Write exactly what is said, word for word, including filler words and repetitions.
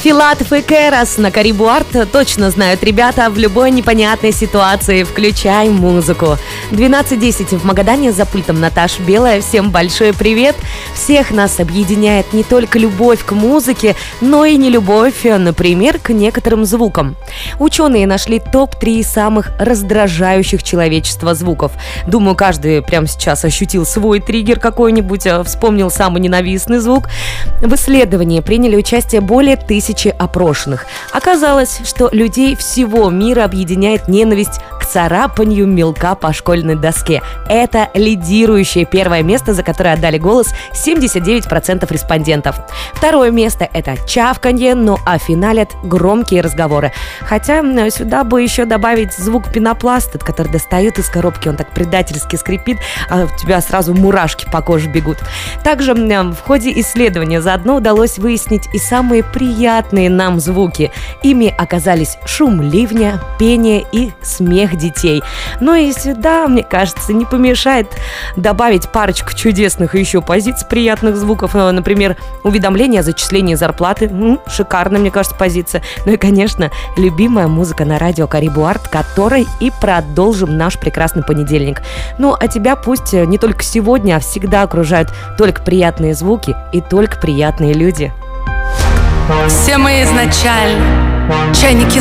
Филатов и Кэрос на Карибу Арт точно знают ребята, в любой непонятной ситуации включай музыку. двенадцать десять в Магадане, за пультом Наташа Белая. Всем большой привет. Всех нас объединяет не только любовь к музыке, но и нелюбовь, например, к некоторым звукам. Ученые нашли топ три самых раздражающих человечество звуков. Думаю, каждый прямо сейчас ощутил свой триггер какой-нибудь, вспомнил самый ненавистный звук. В исследовании приняли участие более тысячи опрошенных. Оказалось, что людей всего мира объединяет ненависть к царапанью мелка по школьной доске. Это лидирующее первое место, за которое отдали голос семьдесят девять процентов респондентов. Второе место – это чавканье, ну а финалят громкие разговоры. Хотя сюда бы еще добавить звук пенопласта, который достают из коробки, он так предательски скрипит, а у тебя сразу мурашки по коже бегут. Также в ходе исследования заодно удалось выяснить и самые приятные нам звуки. Ими оказались шум ливня, пение и смех детей. Ну и сюда, мне кажется, не помешает добавить парочку чудесных еще позиций приятных звуков. Например, уведомление о зачислении зарплаты. М-м, шикарная, мне кажется, позиция. Ну и, конечно, любимая музыка на радио Карибу Арт, которой и продолжим наш прекрасный понедельник. Ну, а тебя пусть не только сегодня, а всегда окружают только приятные звуки и только приятные люди. Все мы изначально чайники